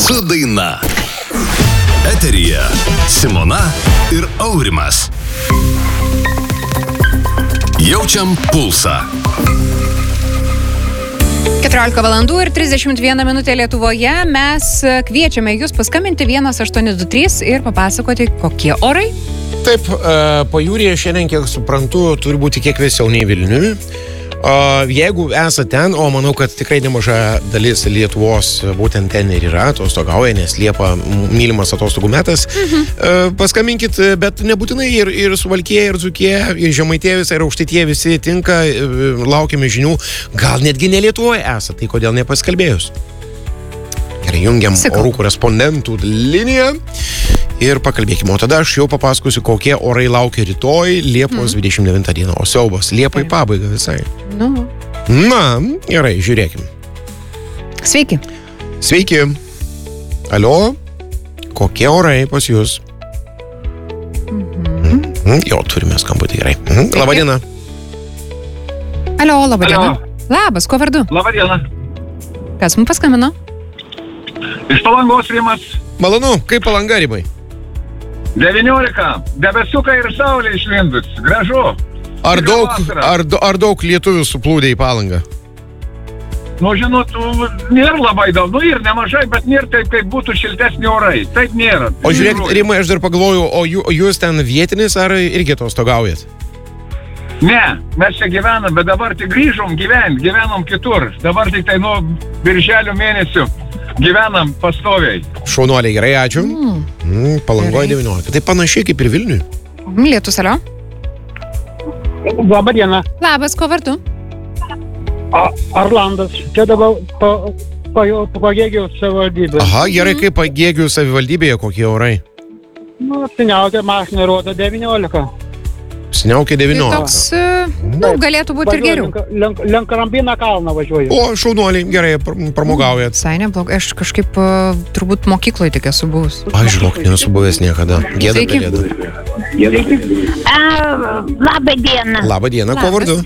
su daina. Eteryje Simona ir Aurimas. Jaučiam pulsą. 14 valandų ir 31 minutė Lietuvoje. Mes kviečiame jūs paskambinti 1823 ir papasakoti, kokie orai. Taip, pajūryje šiandien, kiek suprantu, turi būti kiek vėsiau nei Vilniuje. Jeigu esate ten, o manau, kad tikrai nemaža dalis Lietuvos būtent ten ir yra, atostogauja, nes Liepa mylimas atostogų metas, paskambinkit, bet nebūtinai ir Suvalkija, ir Dzūkija, ir Žemaitija visai, ir Aukštaitija visi tinka, laukiame žinių, gal netgi ne Lietuvoje esate, tai kodėl nepaskalbėjus? Gerai, jungiam orų korespondentų liniją ir pakalbėkime. O tada aš jau papasakosiu, kokie orai laukia rytoj, Liepos 29 dieną. O siaubas, Liepai pabaiga visai. Na, gerai, žiūrėkim. Sveiki. Sveiki. Alio, kokie orai pas jūs? Jo, turime skambutį, gerai. Labadiena. Alio, labadiena. Labas, kuo vardu? Labadiena. Kas mums paskambino? Iš Palangos Rimas. Malonu, kaip Palanga, Rimai? 19. Debesukai ir saulė išlindus. Gražu. Ar daug lietuvių suplūdė į Palangą? Nu, žinot, nėra labai daug. Nu, ir nemažai, bet nėra taip, kaip būtų šiltesni orai. Taip nėra. O žiūrėk, Rimai, aš dar pagalvoju, o jūs ten vietinis ar irgi atostogaujat? Ne, mes čia gyvenam, bet dabar tik grįžom gyvenom kitur. Dabar tik tai nuo birželio mėnesių gyvenam pastoviai. Šaunuoliai, gerai, ačiū. Palangoje 19. Tai panašiai kaip ir Vilniui. Lietus, alio. Labadiena. Labas, kuo vardu? Arlandas. Čia dabar Pagėgių savivaldybė. Aha, gerai, kaip Pagėgių savivaldybėje, kokie orai? Nu, seniausia mašinė rodo 19. Seniaukia 19. Tai toks, galėtų būti ir geriau. Link Karambino kalną važiuoju. O, šaunuoliai, gerai, pramogaujat. Visai neblogai. Aš kažkaip turbūt mokykloje tik esu buvus. Aš žinok, nesu buvęs niekada. Gėda pelėda. Labą dieną. Labą dieną, kuo vardu?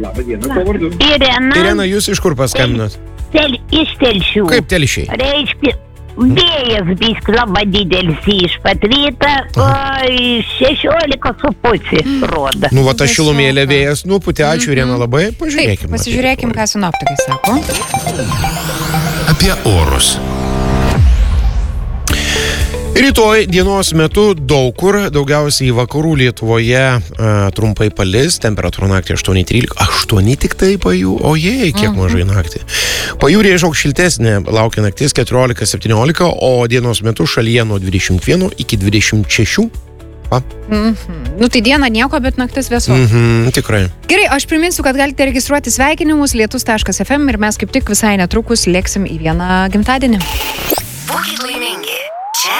Irena, jūs iš kur paskambinot? Iš Telšių. Kaip Telšiai? Reiškia, vėjas biškai labai didelis iš pat rytą, 16,5 rodo. Nu, va, ta šilumėlė vėjas, nuputė, ačiū, Irena, labai, pažiūrėkime. Taip, pasižiūrėkim, ką sinoptikai sako. Apie orus. Rytoj dienos metu daug kur, daugiausiai vakarų Lietuvoje trumpai palis, temperatūra naktį 8-13, 8 tik tai ojei, kiek mažai naktį. Pajūryje išaugs šiltesnė, laukia naktis 14-17, o dienos metu šalyje nuo 21 iki 26. Nu, tai diena nieko, bet naktis vėsu. Tikrai. Gerai, aš priminsiu, kad galite registruoti sveikinimus lietus.fm ir mes kaip tik visai netrukus lėksim į vieną gimtadienį.